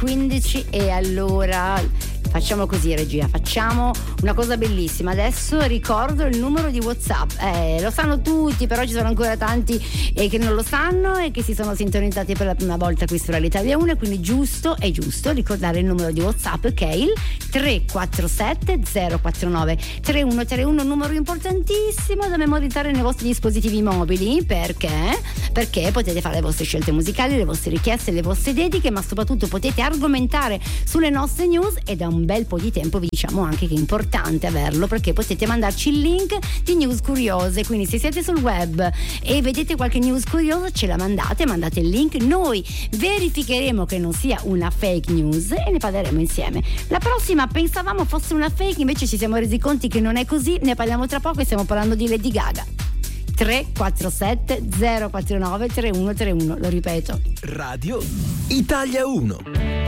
9:15 e allora facciamo così, regia, facciamo una cosa bellissima. Adesso ricordo il numero di WhatsApp. Lo sanno tutti, però ci sono ancora tanti che non lo sanno e che si sono sintonizzati per la prima volta qui su Italia 1, quindi è giusto ricordare il numero di WhatsApp, che è il 347 049 3131, un numero importantissimo da memorizzare nei vostri dispositivi mobili. Perché potete fare le vostre scelte musicali, le vostre richieste, le vostre dediche, ma soprattutto potete argomentare sulle nostre news, e da un bel po' di tempo vi diciamo anche che è importante averlo, perché potete mandarci il link di news curiose. Quindi se siete sul web e vedete qualche news curiosa, ce la mandate il link, noi verificheremo che non sia una fake news e ne parleremo insieme. La prossima pensavamo fosse una fake, invece ci siamo resi conti che non è così, ne parliamo tra poco e stiamo parlando di Lady Gaga. 347 049 3131, lo ripeto. Radio Italia 1.